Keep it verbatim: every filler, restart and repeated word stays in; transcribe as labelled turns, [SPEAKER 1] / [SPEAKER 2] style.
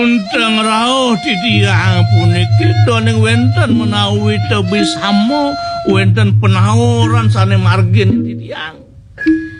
[SPEAKER 1] Undang rawuh titiang puniki doning wenten menawi tebih samo wenten penawaran sane margin titiang.